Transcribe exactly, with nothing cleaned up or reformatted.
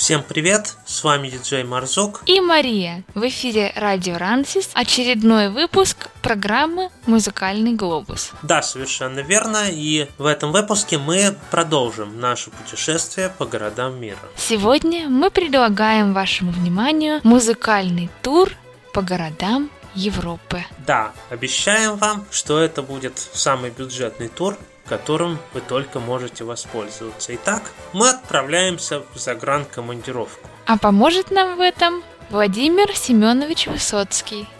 Всем привет, с вами диджей Марзук и Мария. В эфире Радио Рансис, очередной выпуск программы «Музыкальный глобус». Да, совершенно верно, и в этом выпуске мы продолжим наше путешествие по городам мира. Сегодня мы предлагаем вашему вниманию музыкальный тур по городам Европы. Да, обещаем вам, что это будет самый бюджетный тур, которым вы только можете воспользоваться. Итак, мы отправляемся в загранкомандировку. А поможет нам в этом Владимир Семенович Высоцкий.